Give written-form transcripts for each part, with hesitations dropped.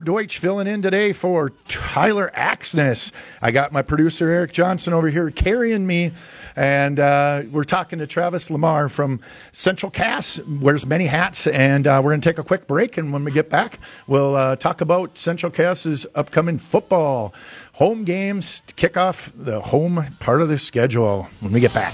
Deutsch filling in today for Tyler Axness. I got my producer Eric Johnson over here carrying me, and we're talking to Travis Lamar from Central Cass, wears many hats, and we're going to take a quick break, and when we get back, we'll talk about Central Cass's upcoming football home games to kick off the home part of the schedule when we get back.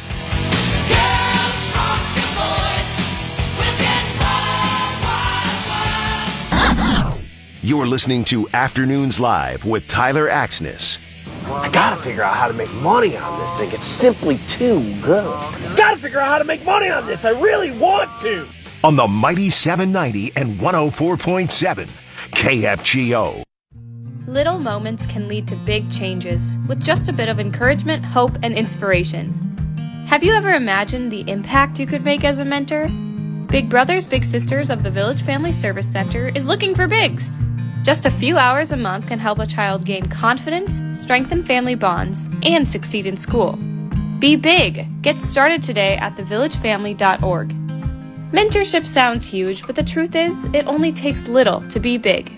You're listening to Afternoons Live with Tyler Axness. I gotta figure out how to make money on this thing. It's simply too good. Gotta figure out how to make money on this. I really want to. On the mighty 790 and 104.7 KFGO. Little moments can lead to big changes with just a bit of encouragement, hope, and inspiration. Have you ever imagined the impact you could make as a mentor? Big Brothers Big Sisters of the Village Family Service Center is looking for bigs. Just a few hours a month can help a child gain confidence, strengthen family bonds, and succeed in school. Be big! Get started today at thevillagefamily.org. Mentorship sounds huge, but the truth is, it only takes little to be big.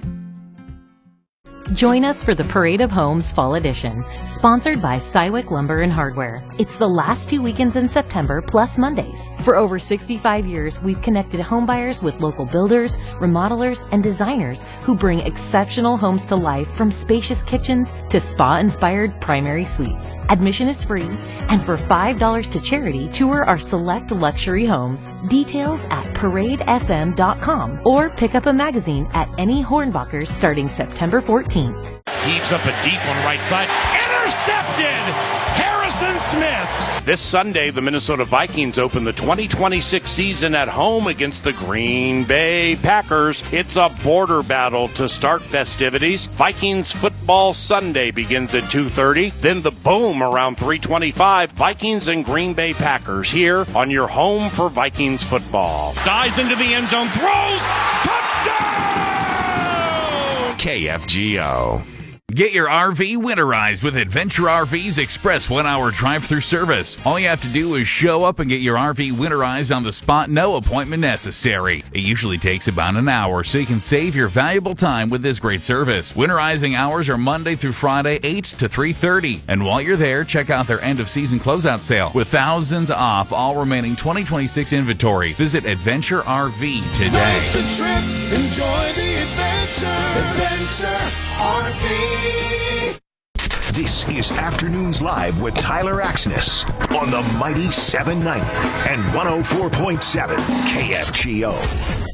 Join us for the Parade of Homes Fall Edition, sponsored by Cywick Lumber and Hardware. It's the last 2 weekends in September, plus Mondays. For over 65 years, we've connected homebuyers with local builders, remodelers, and designers who bring exceptional homes to life, from spacious kitchens to spa-inspired primary suites. Admission is free, and for $5 to charity, tour our select luxury homes. Details at paradefm.com or pick up a magazine at any Hornbachers starting September 14th. Heaves up a deep one right side. Intercepted! Harrison Smith! This Sunday, the Minnesota Vikings open the 2026 season at home against the Green Bay Packers. It's a border battle to start festivities. Vikings Football Sunday begins at 2:30. Then the boom around 3:25. Vikings and Green Bay Packers here on your home for Vikings football. Dives into the end zone. Throws! Touchdown! KFGO. Get your RV winterized with Adventure RV's express 1-hour drive-through service. All you have to do is show up and get your RV winterized on the spot, no appointment necessary. It usually takes about an hour, so you can save your valuable time with this great service. Winterizing hours are Monday through Friday, 8 to 3:30. And while you're there, check out their end-of-season closeout sale with thousands off all remaining 2026 inventory. Visit Adventure RV today. Life's a trip. Enjoy the adventure. Adventure RV. This is Afternoons Live with Tyler Axness on the mighty 790 and 104.7 KFGO.